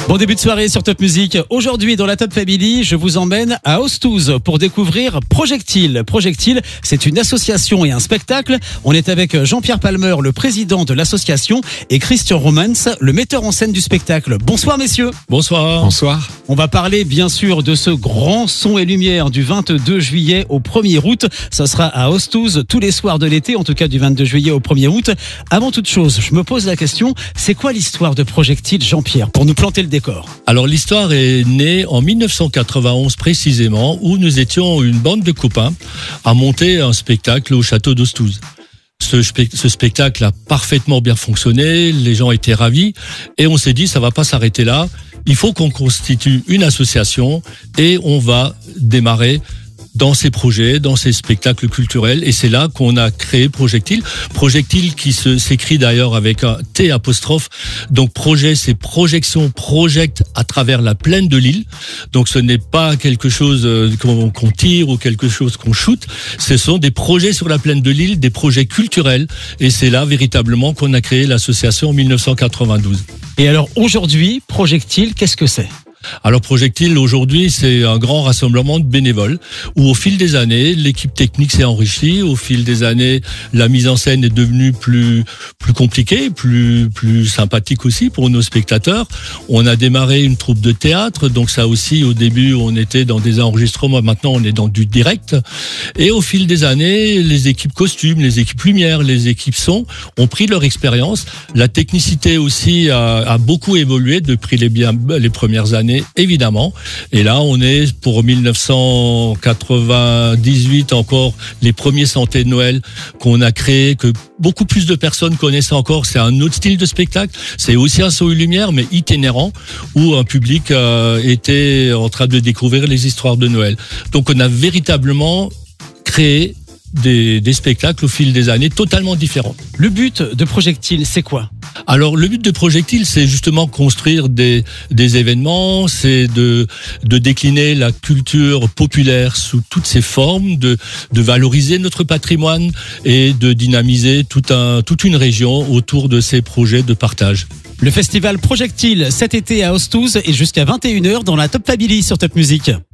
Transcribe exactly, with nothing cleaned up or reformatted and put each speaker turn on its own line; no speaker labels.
Bon début de soirée sur Top Music. Aujourd'hui, dans la Top Family, je vous emmène à Ostouze pour découvrir Projectile. Projectile, c'est une association et un spectacle. On est avec Jean-Pierre Palmer, le président de l'association, et Christian Romans, le metteur en scène du spectacle. Bonsoir messieurs.
Bonsoir.
Bonsoir.
On va parler bien sûr de ce grand son et lumière du vingt-deux juillet au premier août. Ça sera à Ostouze tous les soirs de l'été, en tout cas du vingt-deux juillet au premier août. Avant toute chose, je me pose la question, c'est quoi l'histoire de Projectile, Jean-Pierre, pour nous planter le décor?
Alors l'histoire est née en mille neuf cent quatre-vingt-onze précisément, où nous étions une bande de copains à monter un spectacle au château d'Ostouze. Ce, spe- ce spectacle a parfaitement bien fonctionné, les gens étaient ravis, et on s'est dit ça va pas s'arrêter là, il faut qu'on constitue une association et on va démarrer dans ces projets, dans ces spectacles culturels, et c'est là qu'on a créé Projectile. Projectile qui se, s'écrit d'ailleurs avec un T apostrophe. Donc projet, c'est projection, project à travers la plaine de l'île. Donc ce n'est pas quelque chose qu'on, qu'on tire ou quelque chose qu'on shoot. Ce sont des projets sur la plaine de l'île, des projets culturels, et c'est là véritablement qu'on a créé l'association en mille neuf cent quatre-vingt-douze.
Et alors aujourd'hui, Projectile, qu'est-ce que c'est ?
Alors Projectile aujourd'hui c'est un grand rassemblement de bénévoles où au fil des années l'équipe technique s'est enrichie, au fil des années la mise en scène est devenue plus plus compliquée, plus plus sympathique aussi pour nos spectateurs. On a démarré une troupe de théâtre, donc ça aussi au début on était dans des enregistrements, maintenant on est dans du direct, et au fil des années les équipes costumes, les équipes lumière, les équipes son ont pris leur expérience. La technicité aussi a, a beaucoup évolué depuis les bien les premières années évidemment, et là on est pour mille neuf cent quatre-vingt-dix-huit encore les premiers santés de Noël qu'on a créé, que beaucoup plus de personnes connaissent encore. C'est un autre style de spectacle, c'est aussi un son et lumière mais itinérant où un public euh, était en train de découvrir les histoires de Noël. Donc on a véritablement créé des, des spectacles au fil des années totalement différents.
Le but de Projectile, c'est quoi ?
Alors le but de Projectile, c'est justement construire des des événements, c'est de de décliner la culture populaire sous toutes ses formes, de de valoriser notre patrimoine et de dynamiser tout un toute une région autour de ces projets de partage.
Le festival Projectile cet été à Ostouze et jusqu'à vingt et une heures dans la Top Family sur Top Music.